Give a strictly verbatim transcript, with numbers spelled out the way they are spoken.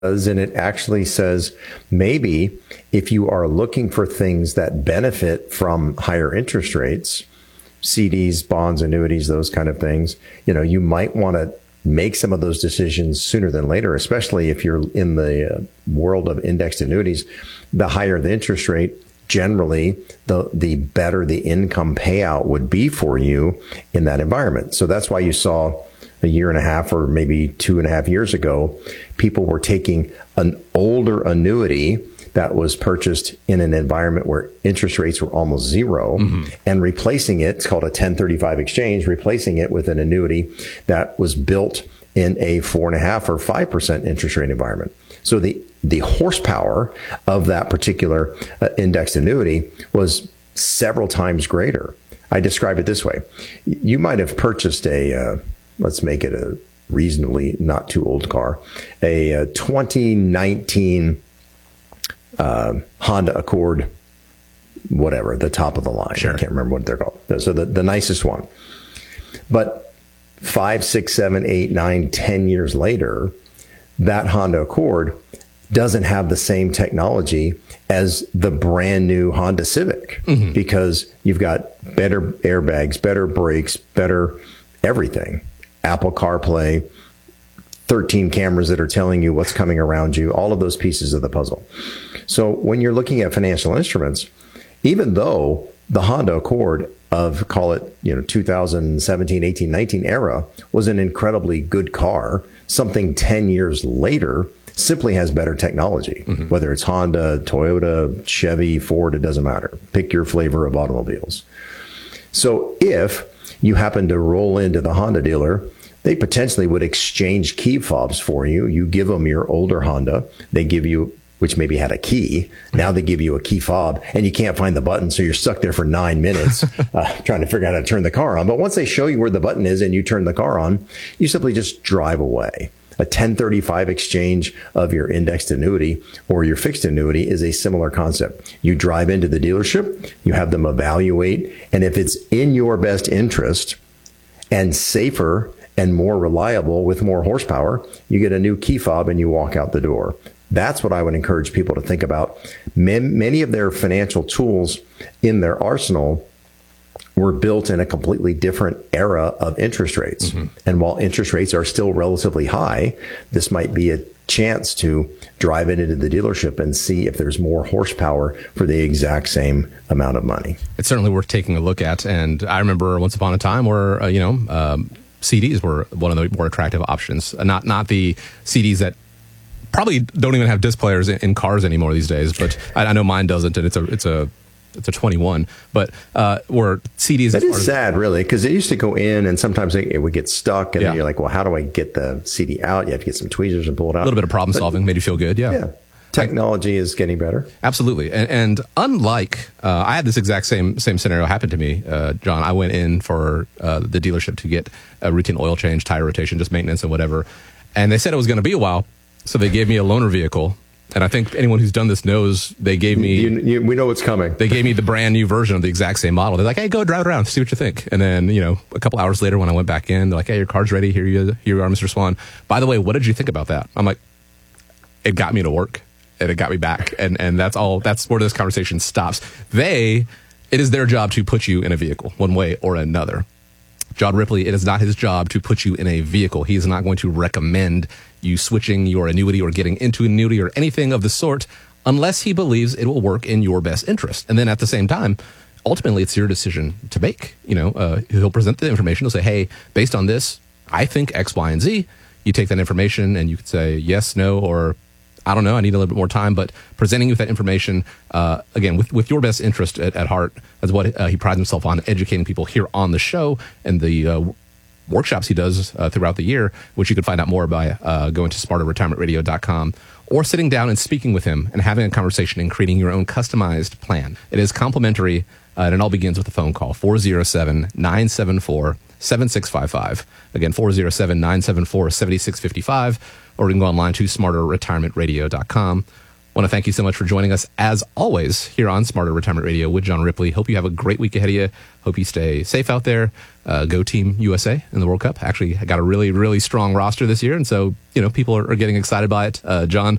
And it actually says maybe if you are looking for things that benefit from higher interest rates, C Ds, bonds, annuities, those kind of things, you know, you might want to make some of those decisions sooner than later, especially if you're in the uh, world of indexed annuities. The higher the interest rate, generally, the the better the income payout would be for you in that environment. So that's why you saw a year and a half or maybe two and a half years ago, people were taking an older annuity that was purchased in an environment where interest rates were almost zero, mm-hmm. and replacing it, it's called a ten thirty-five exchange, replacing it with an annuity that was built in a four and a half or five percent interest rate environment. So the, the horsepower of that particular uh, indexed annuity was several times greater. I describe it this way. You might have purchased a, uh, let's make it a reasonably not too old car, a, a twenty nineteen uh, Honda Accord, whatever, the top of the line. Sure. I can't remember what they're called. So the, the nicest one. But five, six, seven, eight, nine, ten years later, that Honda Accord doesn't have the same technology as the brand new Honda Civic, mm-hmm. because you've got better airbags, better brakes, better everything. Apple CarPlay, thirteen cameras that are telling you what's coming around you, all of those pieces of the puzzle. So when you're looking at financial instruments, even though the Honda Accord of, call it, you know, two thousand seventeen, eighteen, nineteen era was an incredibly good car, something ten years later simply has better technology, mm-hmm. whether it's Honda, Toyota, Chevy, Ford, it doesn't matter. Pick your flavor of automobiles. So if you happen to roll into the Honda dealer, they potentially would exchange key fobs for you. You give them your older Honda. They give you, which maybe had a key. Now they give you a key fob and you can't find the button. So you're stuck there for nine minutes uh, trying to figure out how to turn the car on. But once they show you where the button is and you turn the car on, you simply just drive away. A ten thirty-five exchange of your indexed annuity or your fixed annuity is a similar concept. You drive into the dealership, you have them evaluate, and if it's in your best interest and safer and more reliable with more horsepower, you get a new key fob and you walk out the door. That's what I would encourage people to think about. Many of their financial tools in their arsenal were built in a completely different era of interest rates. Mm-hmm. And while interest rates are still relatively high, this might be a chance to drive it into the dealership and see if there's more horsepower for the exact same amount of money. It's certainly worth taking a look at. And I remember once upon a time where, uh, you know, um, C Ds were one of the more attractive options. Uh, not, not the C Ds that probably don't even have disc players in, in cars anymore these days, but I, I know mine doesn't, and it's a, it's a, It's a twenty-one, but uh, where C Ds. That is sad, really, because it used to go in and sometimes it, it would get stuck, and yeah. then you're like, well, how do I get the C D out? You have to get some tweezers and pull it out. A little bit of problem but, solving made you feel good, yeah. Yeah. Technology is getting better. Absolutely. And, and unlike, uh, I had this exact same same scenario happen to me, uh, John. I went in for uh, the dealership to get a routine oil change, tire rotation, just maintenance and whatever. And they said it was going to be a while, so they gave me a loaner vehicle. And I think anyone who's done this knows they gave me... You, you, we know what's coming. They gave me the brand new version of the exact same model. They're like, hey, go drive it around, see what you think. And then, you know, a couple hours later when I went back in, they're like, hey, your car's ready. Here you, here you are, Mister Swan. By the way, what did you think about that? I'm like, it got me to work and it got me back. And, and that's all, that's where this conversation stops. They, it is their job to put you in a vehicle one way or another. John Ripley, it is not his job to put you in a vehicle. He is not going to recommend you switching your annuity or getting into an annuity or anything of the sort unless he believes it will work in your best interest. And then at the same time, ultimately, it's your decision to make. You know, uh, he'll present the information. He'll say, hey, based on this, I think X, Y, and Z. You take that information and you could say yes, no, or I don't know, I need a little bit more time. But presenting you with that information, uh, again, with, with your best interest at, at heart, is what uh, he prides himself on, educating people here on the show and the uh, workshops he does uh, throughout the year, which you can find out more by uh, going to smarter retirement radio dot com or sitting down and speaking with him and having a conversation and creating your own customized plan. It is complimentary, uh, and it all begins with a phone call, four oh seven, nine seven four, seven six five five. Again, four oh seven, nine seven four, seven six five five, or you can go online to smarter retirement radio dot com. want to thank you so much for joining us, as always, here on Smarter Retirement Radio with John Ripley. Hope you have a great week ahead of you. Hope you stay safe out there. Uh, go Team U S A in the World Cup. Actually, got a really, really strong roster this year, and so, you know, people are, are getting excited by it. Uh, John,